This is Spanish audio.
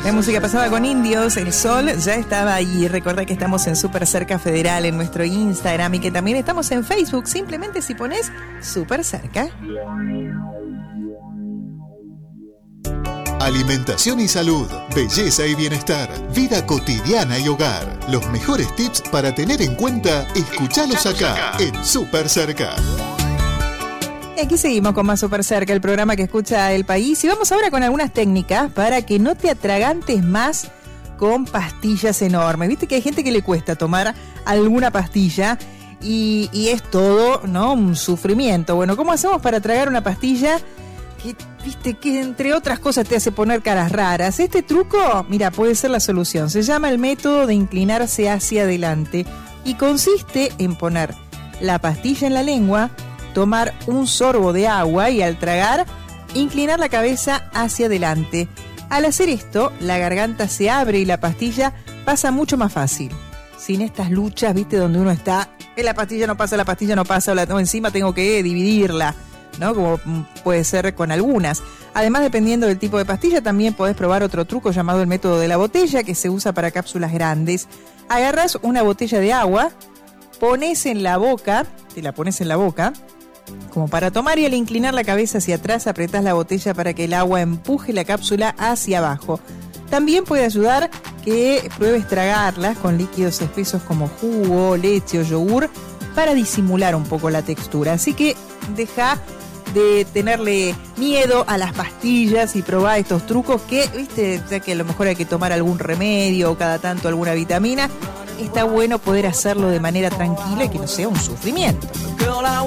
La música pasaba con Indios, el sol ya estaba ahí. Recuerda que estamos en Super Cerca Federal en nuestro Instagram y que también estamos en Facebook. Simplemente si pones Super Cerca. Alimentación y salud, belleza y bienestar, vida cotidiana y hogar. Los mejores tips para tener en cuenta, escuchalos acá en Super Cerca. Y aquí seguimos con más Super Cerca, el programa que escucha el país. Y vamos ahora con algunas técnicas para que no te atragantes más con pastillas enormes. Viste que hay gente que le cuesta tomar alguna pastilla y es todo, ¿no?, un sufrimiento. Bueno, ¿cómo hacemos para tragar una pastilla que, viste, que entre otras cosas te hace poner caras raras? Este truco, mira, puede ser la solución. Se llama el método de inclinarse hacia adelante y consiste en poner la pastilla en la lengua, tomar un sorbo de agua y al tragar, inclinar la cabeza hacia adelante. Al hacer esto, la garganta se abre y la pastilla pasa mucho más fácil. Sin estas luchas, viste, donde uno está, la pastilla no pasa, o encima tengo que dividirla, ¿no? Como puede ser con algunas. Además, dependiendo del tipo de pastilla, también podés probar otro truco llamado el método de la botella, que se usa para cápsulas grandes. Agarrás una botella de agua, te la pones en la boca, como para tomar, y al inclinar la cabeza hacia atrás apretás la botella para que el agua empuje la cápsula hacia abajo. También puede ayudar que pruebes tragarlas con líquidos espesos como jugo, leche o yogur para disimular un poco la textura. Así que deja de tenerle miedo a las pastillas y probá estos trucos que, viste, ya que a lo mejor hay que tomar algún remedio o cada tanto alguna vitamina, está bueno poder hacerlo de manera tranquila y que no sea un sufrimiento.